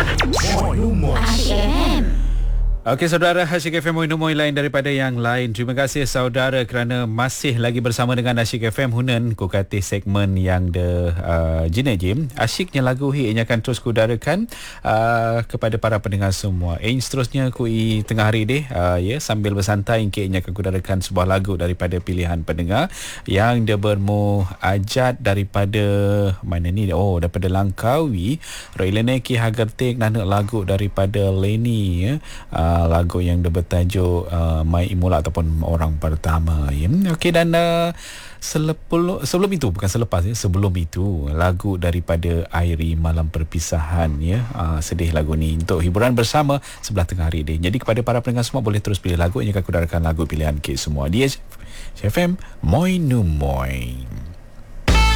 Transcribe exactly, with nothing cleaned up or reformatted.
Moi Numoi Asyik F M. Okey saudara, Asyik F M Moi lain daripada yang lain. Terima kasih saudara kerana masih lagi bersama dengan Asyik F M Hunan. Ku kata segmen yang de uh, Jina Jim. Asyiknya lagu hi yang akan terus kudarakan uh, kepada para pendengar semua. Eh seterusnya ku i tengah hari deh uh, ya yeah, sambil bersantai ke yang akan kudarakan sebuah lagu daripada pilihan pendengar yang dia bermu ajat daripada mana ni, oh daripada Langkawi. Roilene ki hagertik nak lagu daripada Leni ya. Uh, lagu yang dia bertajuk uh, Mai Imula ataupun Orang Pertama ya. Okey, dan uh, selepul, sebelum itu bukan selepas ya, sebelum itu lagu daripada Airi Malam Perpisahan ya. Uh, sedih lagu ni untuk hiburan bersama sebelah tengah hari ni. Jadi kepada para pendengar semua boleh terus pilih lagu yang akan kudarkan lagu pilihan ke semua di F M Moi Nu Moi.